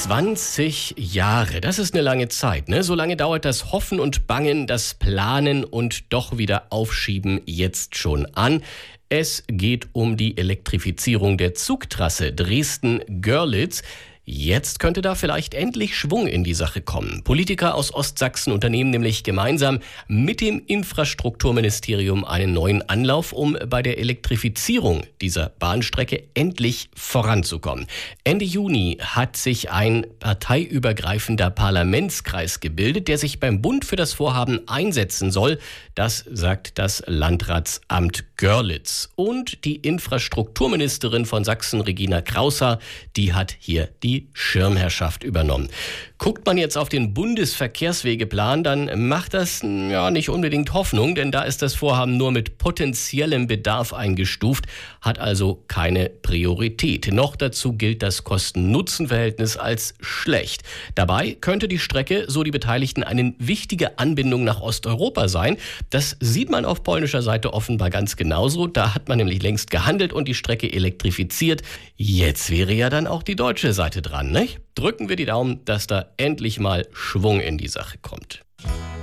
20 Jahre, das ist eine lange Zeit, ne? So lange dauert das Hoffen und Bangen, das Planen und doch wieder Aufschieben jetzt schon an. Es geht um die Elektrifizierung der Zugtrasse Dresden-Görlitz. Jetzt könnte da vielleicht endlich Schwung in die Sache kommen. Politiker aus Ostsachsen unternehmen nämlich gemeinsam mit dem Infrastrukturministerium einen neuen Anlauf, um bei der Elektrifizierung dieser Bahnstrecke endlich voranzukommen. Ende Juni hat sich ein parteiübergreifender Parlamentskreis gebildet, der sich beim Bund für das Vorhaben einsetzen soll. Das sagt das Landratsamt Görlitz. Und die Infrastrukturministerin von Sachsen, Regina Kraushaar, die hat hier die Schirmherrschaft übernommen. Guckt man jetzt auf den Bundesverkehrswegeplan, dann macht das nicht unbedingt Hoffnung, denn da ist das Vorhaben nur mit potenziellem Bedarf eingestuft, hat also keine Priorität. Noch dazu gilt das Kosten-Nutzen-Verhältnis als schlecht. Dabei könnte die Strecke, so die Beteiligten, eine wichtige Anbindung nach Osteuropa sein. Das sieht man auf polnischer Seite offenbar ganz genauso. Da hat man nämlich längst gehandelt und die Strecke elektrifiziert. Jetzt wäre ja dann auch die deutsche Seite dran, nicht? Drücken wir die Daumen, dass da endlich mal Schwung in die Sache kommt.